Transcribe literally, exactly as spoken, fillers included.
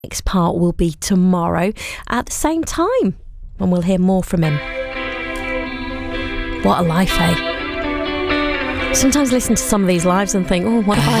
Next part will be tomorrow at the same time, and we'll hear more from him. What a life, eh? Sometimes listen to some of these lives and think, oh, what have I